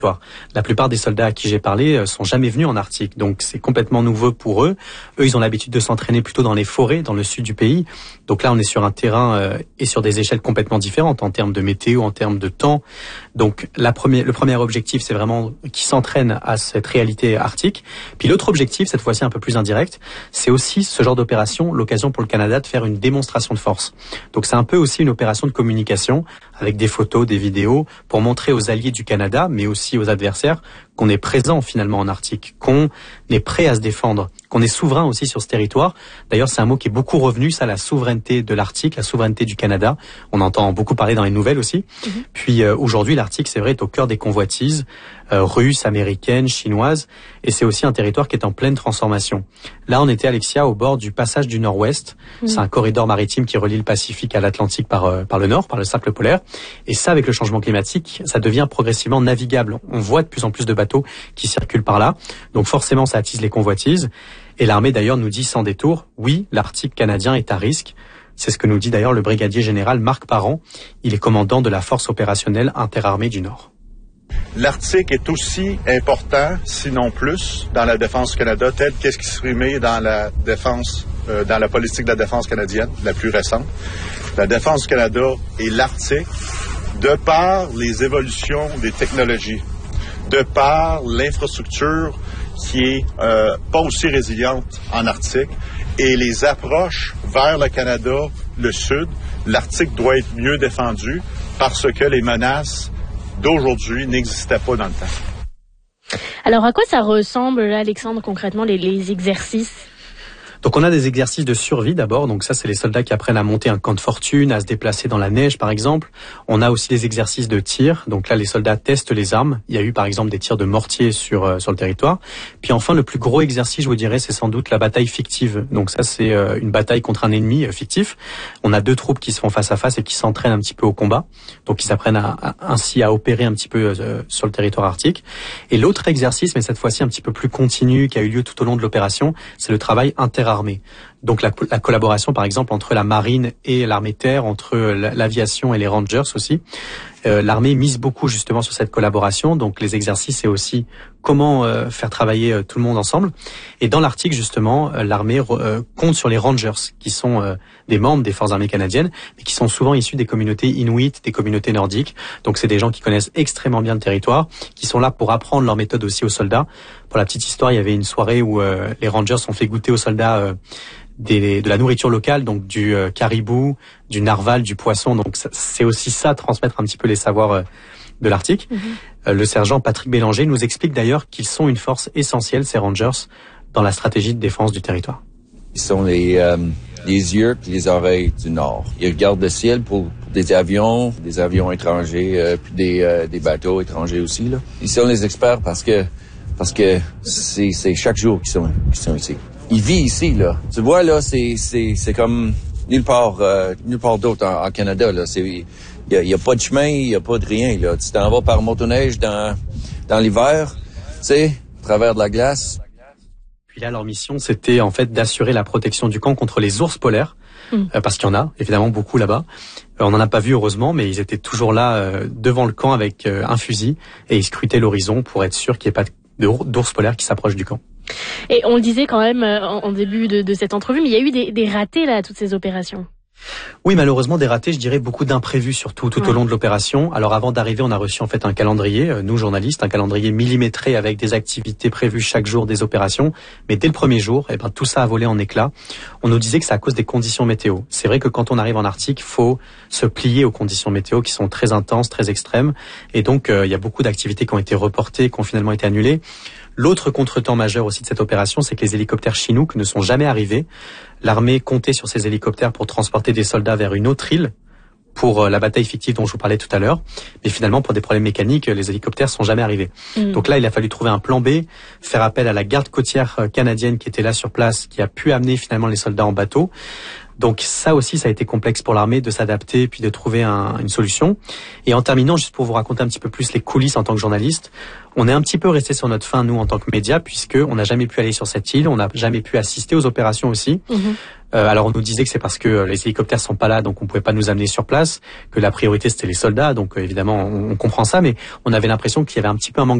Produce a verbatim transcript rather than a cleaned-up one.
La plupart des soldats à qui j'ai parlé euh, sont jamais venus en Arctique, donc c'est complètement nouveau pour eux. Eux, ils ont l'habitude de s'entraîner plutôt dans les forêts, dans le sud du pays. Donc là, on est sur un terrain euh, et sur des échelles complètement différentes en termes de météo, en termes de temps. Donc la première, le premier objectif, c'est vraiment qu'ils s'entraînent à cette réalité arctique. Puis l'autre objectif, cette fois-ci un peu plus indirect, c'est aussi ce genre d'opération, l'occasion pour le Canada de faire une démonstration de force. Donc c'est un peu aussi une opération de communication avec des photos, des vidéos, pour montrer aux alliés du Canada, mais aussi aux adversaires, qu'on est présent finalement en Arctique, qu'on est prêt à se défendre, qu'on est souverain aussi sur ce territoire. D'ailleurs, c'est un mot qui est beaucoup revenu, ça, la souveraineté de l'Arctique, la souveraineté du Canada. On entend beaucoup parler dans les nouvelles aussi. Mmh. Puis euh, aujourd'hui, l'Arctique, c'est vrai, est au cœur des convoitises euh, russes, américaines, chinoises, et c'est aussi un territoire qui est en pleine transformation. Là, on était, Alexia, au bord du passage du Nord-Ouest. Mmh. C'est un corridor maritime qui relie le Pacifique à l'Atlantique par, euh, par le nord, par le cercle polaire. Et ça, avec le changement climatique, ça devient progressivement navigable. On voit de plus en plus de bateaux qui circulent par là. Donc forcément, ça attise les convoitises. Et l'armée, d'ailleurs, nous dit sans détour, oui, l'Arctique canadien est à risque. C'est ce que nous dit d'ailleurs le brigadier général Marc Parent. Il est commandant de la force opérationnelle interarmée du Nord. L'Arctique est aussi important, sinon plus, dans la défense du Canada, tel qu'est-ce qui s'exprimait dans la défense, euh, dans la politique de la défense canadienne, la plus récente. La défense du Canada et l'Arctique, de par les évolutions des technologies, de par l'infrastructure qui est euh, pas aussi résiliente en Arctique et les approches vers le Canada, le Sud, l'Arctique doit être mieux défendu parce que les menaces d'aujourd'hui n'existaient pas dans le temps. Alors à quoi ça ressemble, Alexandre, concrètement, les, les exercices ? Donc on a des exercices de survie d'abord, donc ça c'est les soldats qui apprennent à monter un camp de fortune, à se déplacer dans la neige par exemple. On a aussi des exercices de tir, donc là les soldats testent les armes. Il y a eu par exemple des tirs de mortier sur euh, sur le territoire. Puis enfin le plus gros exercice je vous dirais c'est sans doute la bataille fictive. Donc ça c'est euh, une bataille contre un ennemi euh, fictif. On a deux troupes qui se font face à face et qui s'entraînent un petit peu au combat. Donc ils apprennent à, à, ainsi à opérer un petit peu euh, sur le territoire arctique. Et l'autre exercice, mais cette fois-ci un petit peu plus continu, qui a eu lieu tout au long de l'opération, c'est le travail interarmé. Donc la, la collaboration par exemple entre la marine et l'armée terre, entre l'aviation et les Rangers aussi. Euh, l'armée mise beaucoup justement sur cette collaboration, donc les exercices c'est aussi comment euh, faire travailler euh, tout le monde ensemble. Et dans l'Arctique justement, euh, l'armée euh, compte sur les Rangers qui sont euh, des membres des forces armées canadiennes, mais qui sont souvent issus des communautés inuites, des communautés nordiques. Donc c'est des gens qui connaissent extrêmement bien le territoire, qui sont là pour apprendre leur méthode aussi aux soldats. Pour la petite histoire, il y avait une soirée où euh, les Rangers ont fait goûter aux soldats euh, Des, de la nourriture locale, donc du euh, caribou, du narval, du poisson. Donc c'est aussi ça, transmettre un petit peu les savoirs euh, de l'Arctique. Mmh. Euh, le sergent Patrick Bélanger nous explique d'ailleurs qu'ils sont une force essentielle, ces Rangers, dans la stratégie de défense du territoire. Ils sont les, euh, les yeux et les oreilles du Nord. Ils regardent le ciel pour, pour des avions, des avions étrangers, euh, puis des, euh, des bateaux étrangers aussi. Là. Ils sont les experts parce que parce que c'est, c'est chaque jour qu'ils sont, qu'ils sont ici. Il vit ici, là. Tu vois, là, c'est c'est c'est comme nulle part euh, nulle part d'autre en, en Canada, là. C'est il y a, y a pas de chemin, il y a pas de rien, là. Tu t'en vas par motoneige dans dans l'hiver, tu sais, à travers de la glace. Puis là, leur mission, c'était en fait d'assurer la protection du camp contre les ours polaires, mmh. euh, parce qu'il y en a évidemment beaucoup là-bas. Euh, on n'en a pas vu heureusement, mais ils étaient toujours là euh, devant le camp avec euh, un fusil et ils scrutaient l'horizon pour être sûr qu'il n'y ait pas d'ours polaires qui s'approchent du camp. Et on le disait quand même en, en début de, de cette entrevue, mais il y a eu des, des ratés là, à toutes ces opérations. Oui, malheureusement des ratés, je dirais beaucoup d'imprévus surtout tout ouais. au long de l'opération. Alors avant d'arriver, on a reçu en fait un calendrier, nous journalistes, un calendrier millimétré avec des activités prévues chaque jour des opérations. Mais dès le premier jour, eh ben tout ça a volé en éclats. On nous disait que c'est à cause des conditions météo. C'est vrai que quand on arrive en Arctique, il faut se plier aux conditions météo qui sont très intenses, très extrêmes. Et donc euh, il y a beaucoup d'activités qui ont été reportées, qui ont finalement été annulées. L'autre contretemps majeur aussi de cette opération, c'est que les hélicoptères Chinook ne sont jamais arrivés. L'armée comptait sur ces hélicoptères pour transporter des soldats vers une autre île pour la bataille fictive dont je vous parlais tout à l'heure. Mais finalement, pour des problèmes mécaniques, les hélicoptères sont jamais arrivés. Mmh. Donc là, il a fallu trouver un plan B, faire appel à la garde côtière canadienne qui était là sur place, qui a pu amener finalement les soldats en bateau. Donc ça aussi, ça a été complexe pour l'armée de s'adapter puis de trouver un, une solution. Et en terminant, juste pour vous raconter un petit peu plus les coulisses en tant que journaliste, on est un petit peu resté sur notre faim, nous, en tant que médias, puisque on n'a jamais pu aller sur cette île, on n'a jamais pu assister aux opérations aussi. Mmh. Euh, alors on nous disait que c'est parce que les hélicoptères sont pas là, donc on pouvait pas nous amener sur place, que la priorité c'était les soldats, donc euh, évidemment on, on comprend ça, mais on avait l'impression qu'il y avait un petit peu un manque